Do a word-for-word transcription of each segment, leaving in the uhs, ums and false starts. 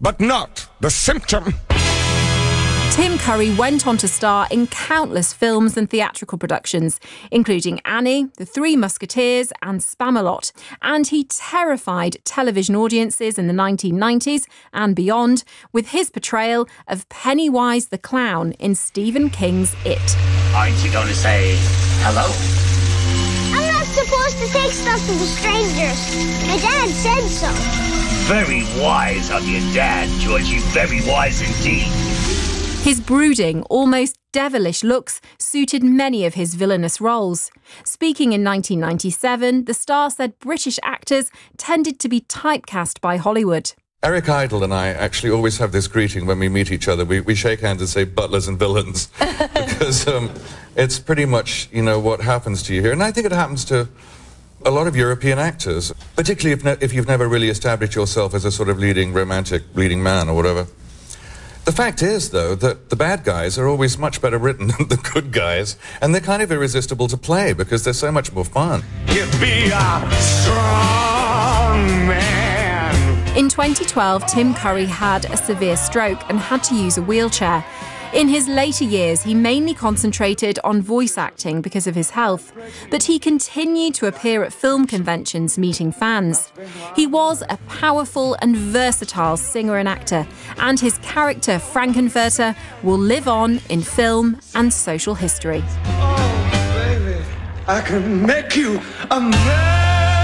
but not the symptom. Tim Curry went on to star in countless films and theatrical productions, including Annie, The Three Musketeers and Spamalot, and he terrified television audiences in the nineteen nineties and beyond with his portrayal of Pennywise the Clown in Stephen King's It. Aren't you going to say hello? I'm not supposed to take stuff to the strangers. My dad said so. Very wise of your dad, Georgie. Very wise indeed. His brooding, almost devilish looks suited many of his villainous roles. Speaking in nineteen ninety-seven, the star said British actors tended to be typecast by Hollywood. Eric Idle and I actually always have this greeting when we meet each other. We, we shake hands and say butlers and villains because um, it's pretty much, you know, what happens to you here. And I think it happens to a lot of European actors, particularly if, ne- if you've never really established yourself as a sort of leading romantic leading man or whatever. The fact is, though, that the bad guys are always much better written than the good guys, and they're kind of irresistible to play because they're so much more fun. You be a strong man. In twenty twelve, Tim Curry had a severe stroke and had to use a wheelchair. In his later years, he mainly concentrated on voice acting because of his health, but he continued to appear at film conventions meeting fans. He was a powerful and versatile singer and actor, and his character Frankenfurter will live on in film and social history. Oh, baby, I can make you a man.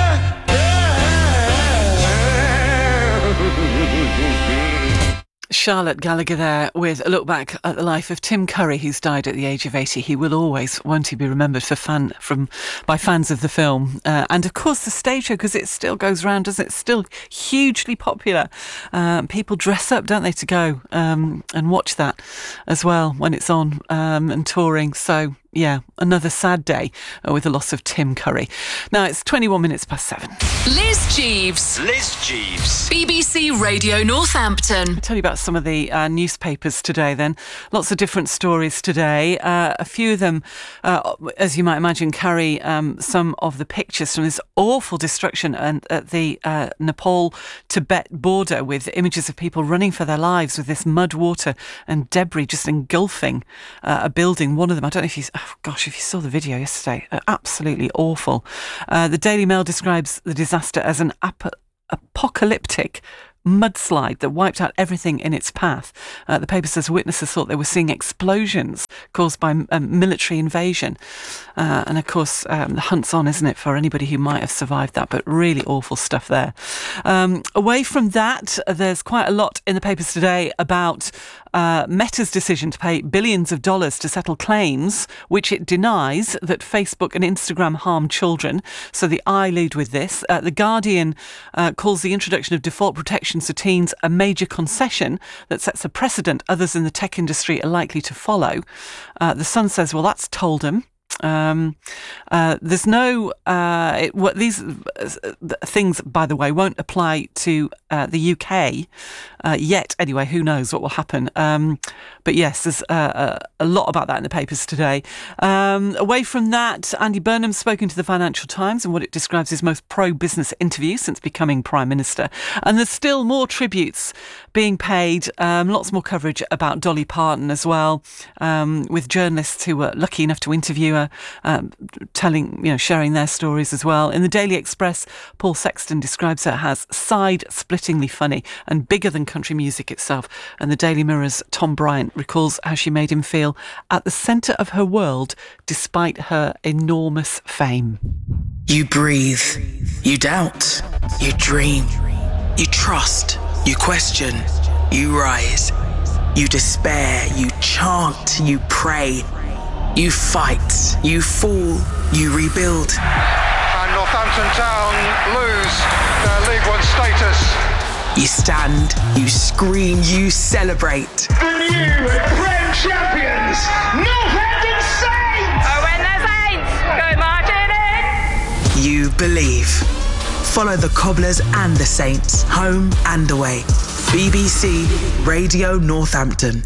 Charlotte Gallagher there with a look back at the life of Tim Curry, who's died at the age of eighty. He will always, won't he, be remembered for fan from by fans of the film. Uh, and of course the stage show, because it still goes round, doesn't it? It's still hugely popular. Uh, people dress up, don't they, to go um, and watch that as well when it's on um, and touring. So yeah, another sad day uh, with the loss of Tim Curry. Now it's twenty-one minutes past seven. Liz Jeeves. Liz Jeeves. B B C Radio Northampton. I'll tell you about some of the uh, newspapers today then. Lots of different stories today. Uh, a few of them, uh, as you might imagine, carry um, some of the pictures from this awful destruction and, at the uh, Nepal-Tibet border, with images of people running for their lives with this mud, water and debris just engulfing uh, a building. One of them, I don't know if you... Oh, gosh, if you saw the video yesterday, uh, absolutely awful. Uh, the Daily Mail describes the disaster as an ap- apocalyptic mudslide that wiped out everything in its path. Uh, the paper says witnesses thought they were seeing explosions caused by um, military invasion. Uh, and of course, um, the hunt's on, isn't it, for anybody who might have survived that, but really awful stuff there. Um, away from that, there's quite a lot in the papers today about uh, Meta's decision to pay billions of dollars to settle claims which it denies that Facebook and Instagram harm children. So the I lead with this. Uh, the Guardian uh, calls the introduction of default protection for teens a major concession that sets a precedent others in the tech industry are likely to follow. Uh, the Sun says, well, that's told them. Um, uh, there's no uh, it, what these uh, things, by the way, won't apply to uh, the U K uh, yet. Anyway, who knows what will happen? Um, but yes, there's uh, a, a lot about that in the papers today. Um, away from that, Andy Burnham's spoken to the Financial Times in what it describes his most pro-business interview since becoming Prime Minister. And there's still more tributes being paid. Um, lots more coverage about Dolly Parton as well, um, with journalists who were lucky enough to interview her. Um, telling, you know, sharing their stories as well. In the Daily Express, Paul Sexton describes her as side-splittingly funny and bigger than country music itself. And the Daily Mirror's Tom Bryant recalls how she made him feel at the centre of her world despite her enormous fame. You breathe, you doubt, you dream, you trust, you question, you rise, you despair, you chant, you pray. You fight, you fall, you rebuild. And Northampton Town lose their League One status. You stand, you scream, you celebrate. The new Prem champions, Northampton Saints! Oh, when the Saints go marching in! You believe. Follow the Cobblers and the Saints, home and away. B B C Radio Northampton.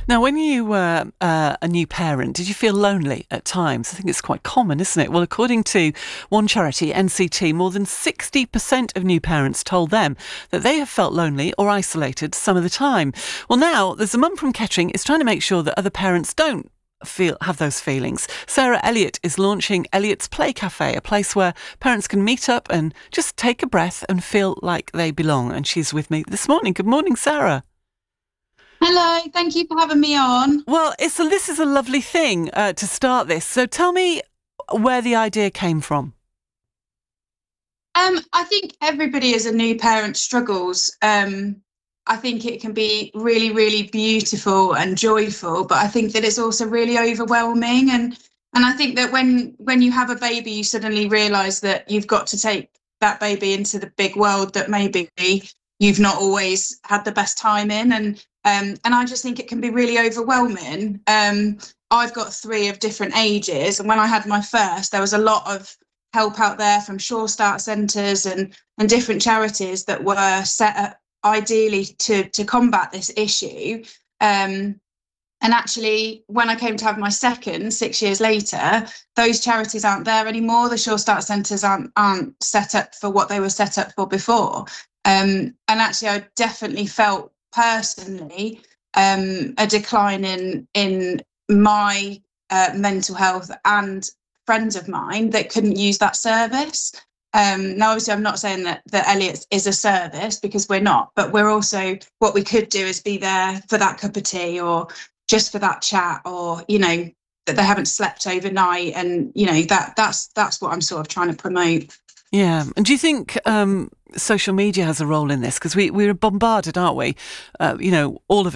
Now, when you were uh, a new parent, did you feel lonely at times? I think it's quite common, isn't it? Well, according to one charity, N C T, more than sixty percent of new parents told them that they have felt lonely or isolated some of the time. Well, now there's a mum from Kettering is trying to make sure that other parents don't feel have those feelings. Sarah Elliott is launching Elliott's Play Cafe, a place where parents can meet up and just take a breath and feel like they belong. And she's with me this morning. Good morning, Sarah. Hello, thank you for having me on. Well, it's a, this is a lovely thing uh, to start this. So tell me where the idea came from. Um, I think everybody as a new parent struggles. Um, I think it can be really, really beautiful and joyful, but I think that it's also really overwhelming. And and I think that when when you have a baby, you suddenly realise that you've got to take that baby into the big world that maybe you've not always had the best time in. And Um, and I just think it can be really overwhelming. Um, I've got three of different ages. And when I had my first, there was a lot of help out there from Sure Start centres and, and different charities that were set up ideally to, to combat this issue. Um, and actually, when I came to have my second, six years later, those charities aren't there anymore. The Sure Start centres aren't, aren't set up for what they were set up for before. Um, and actually, I definitely felt personally um, a decline in in my uh, mental health and friends of mine that couldn't use that service. Um, now, obviously, I'm not saying that, that Elliott's is a service, because we're not, but we're also, what we could do is be there for that cup of tea or just for that chat, or, you know, that they haven't slept overnight. And, you know, that that's that's what I'm sort of trying to promote. Yeah. And do you think um, social media has a role in this? Because we, we're bombarded, aren't we? Uh, you know, all of